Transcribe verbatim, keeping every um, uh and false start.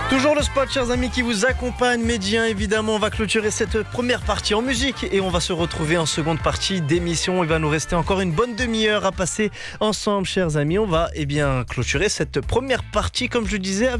Toujours le spot, chers amis, qui vous accompagne. Médien, évidemment, on va clôturer cette première partie en musique et on va se retrouver en seconde partie d'émission. Il va nous rester encore une bonne demi-heure à passer ensemble, chers amis. On va eh bien clôturer cette première partie, comme je disais,